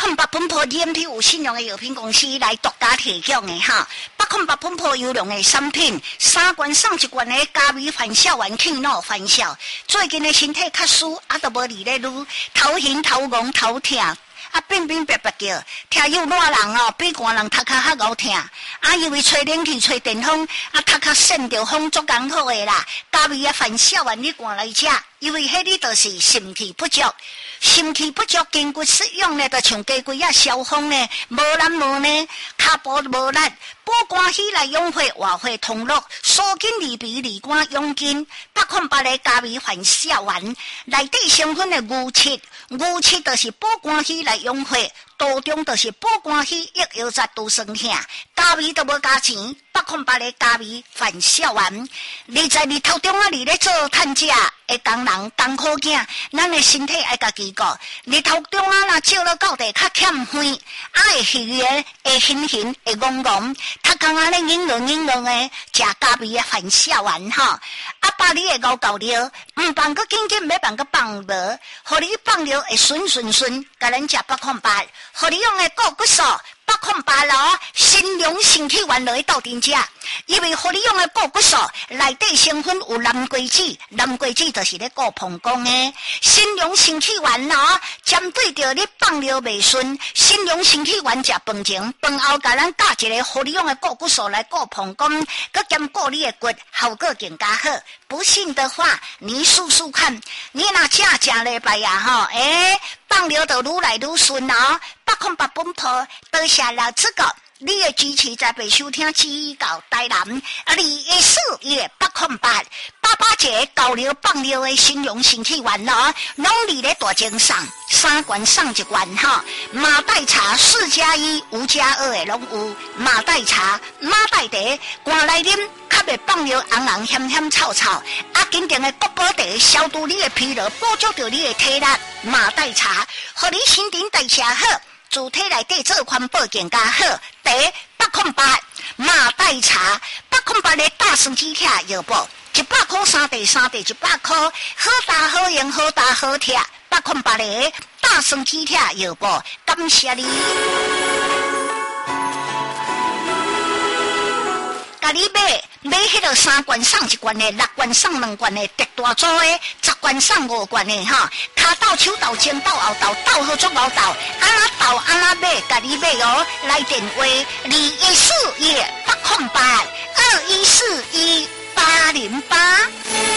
8本铺 DMP 有信用的药品公司来独家提供的哈，808本铺优良的产品，3罐送1罐的加味返效丸庆诺返效。最近的身体较虚，都无力咧愈，头晕头晕头痛。冰冰白白叫，听有热人哦，比寒人头壳较敖痛。因为吹冷气、吹电风，头壳扇着风足艰苦的啦。加味返效丸你灌来吃，因为迄里就是肾气不足。心气不足，筋骨失用呢，就像鸡龟消风呢，无力无呢，脚步无力，补肝气来养血，活血通络，疏筋利鼻利肝养筋。808的加味返效丸，内底成分的牛七就是补肝气来养血。多中就是补肝气、益腰扎都酸痛，加味都无加钱。808的加味返效丸，你在日头中你咧做趁食的工人、工苦囝，咱的身体爱家己顾。日头中若照了到地较欠昏，会虚圆、会hin，会戆，头壳咧硬硬的，食加味的返效丸吼。把你的熬到了，唔放个紧要放个放无，互你放了会顺，甲咱食808，互你用的固骨素。808咯，新龙身体丸来到店食，因为互你用的固骨素内底成分有蓝桂子，蓝桂子就是咧固膀胱的。新龙身体丸咯，针对着你放了袂顺，新龙身体丸食饭前，饭后甲咱加一个互你用的固骨素来固膀胱，佮兼顾你的骨，效果更加好。不信的话，你试试看，你若正礼拜呀放了就愈来愈顺哦。808本铺，多谢老子个你的支持，在被收听指教台南214月808，爸爸节高流放流的新荣身体丸咯，拢伫咧大精上，3罐送1罐哈。马黛茶4+1、5+2的拢有，马黛茶、马黛茶，灌来啉，较袂放流红咸臭，紧张的国宝茶消除你的疲劳，补足着你的体力。马黛茶，互你新陈代谢好。主体内底做环保更加好。第808马黛茶，808的大生肌贴药包，100块3袋100块，好大好用，好大好贴。808的大生肌贴药包，感谢你。甲你买迄个3罐送1罐的，6罐送2罐的，特大组的10罐送5罐的哈。骹斗、手斗、前斗、后斗，斗好足后斗，安那斗安那买，甲你买哦。来电话214月808 2141808。